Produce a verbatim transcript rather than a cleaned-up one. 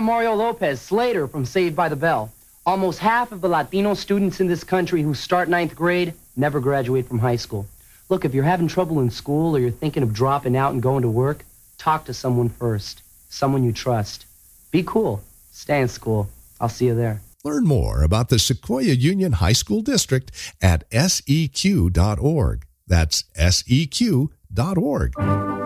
Mario Lopez, Slater from Saved by the Bell. Almost half of the Latino students in this country who start ninth grade never graduate from high school. Look, if you're having trouble in school or you're thinking of dropping out and going to work, talk to someone first. Someone you trust. Be cool. Stay in school. I'll see you there. Learn more about the Sequoia Union High School District at S E Q dot org. That's S E Q dot org.